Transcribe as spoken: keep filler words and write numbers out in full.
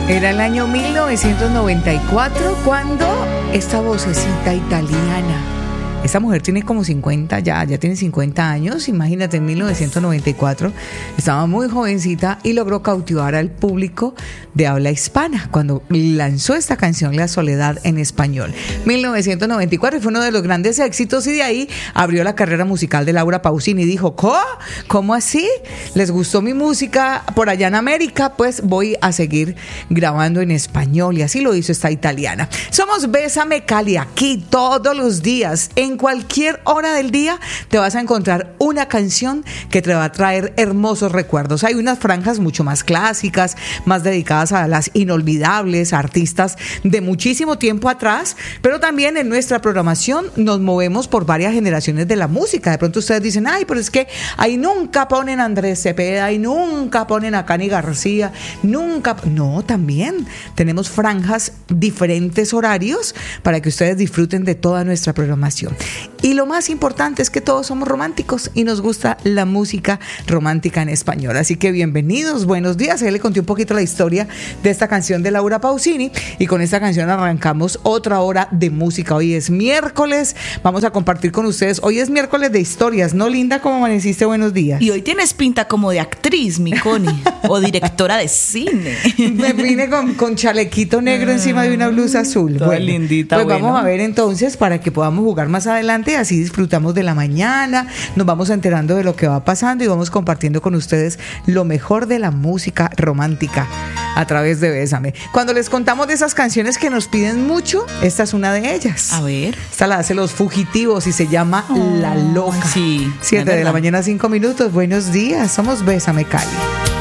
Era el año mil novecientos noventa y cuatro cuando esta vocecita italiana, esta mujer tiene como cincuenta, ya, ya tiene cincuenta años, imagínate, en mil novecientos noventa y cuatro estaba muy jovencita y logró cautivar al público de habla hispana cuando lanzó esta canción La Soledad en español. mil novecientos noventa y cuatro fue uno de los grandes éxitos y de ahí abrió la carrera musical de Laura Pausini y dijo, ¿cómo? ¿Cómo así? ¿Les gustó mi música por allá en América? Pues voy a seguir grabando en español y así lo hizo esta italiana. Somos Bésame Cali, aquí todos los días, en cualquier hora del día te vas a encontrar una canción que te va a traer hermosos recuerdos. Hay unas franjas mucho más clásicas, más dedicadas a las inolvidables, artistas de muchísimo tiempo atrás, pero también en nuestra programación nos movemos por varias generaciones de la música. De pronto ustedes dicen, ay, pero es que ahí nunca ponen a Andrés Cepeda, ahí nunca ponen a Cani García, nunca... No, también tenemos franjas, diferentes horarios para que ustedes disfruten de toda nuestra programación. Y lo más importante es que todos somos románticos y nos gusta la música romántica en español. Así que bienvenidos, buenos días. Ahí le conté un poquito la historia de esta canción de Laura Pausini y con esta canción arrancamos otra hora de música. Hoy es miércoles, vamos a compartir con ustedes. Hoy es miércoles de historias, ¿no, Linda? ¿Cómo amaneciste? Buenos días. Y hoy tienes pinta como de actriz, mi Connie, o directora de cine. Me vine con, con chalequito negro encima de una blusa azul. Toda bueno, lindita. Pues bueno. vamos a ver entonces para que podamos jugar más adelante, así disfrutamos de la mañana, nos vamos enterando de lo que va pasando y vamos compartiendo con ustedes lo mejor de la música romántica a través de Bésame. Cuando les contamos de esas canciones que nos piden mucho, esta es una de ellas. A ver. Esta la hace Los Fugitivos y se llama oh, La Loca. Sí. Siete de la mañana, cinco minutos. Buenos días, somos Bésame Cali.